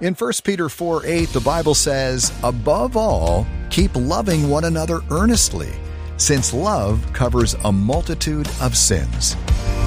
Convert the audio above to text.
In 1 Peter 4:8, the Bible says, "Above all, keep loving one another earnestly, since love covers a multitude of sins."